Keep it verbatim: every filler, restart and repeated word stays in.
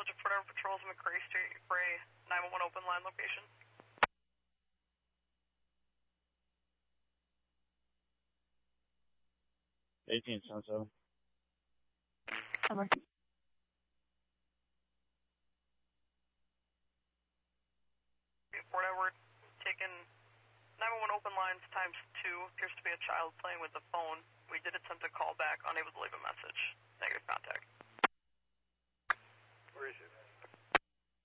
Village of Fort Edward Patrols, McCrae Street, Bray, nine one one open line location. eighteen seventy-seven. Over. Fort Edward, taken nine one one open lines times two. Appears to be a child playing with the phone. We did attempt to call back, unable to leave a message. Negative contact. Where is it?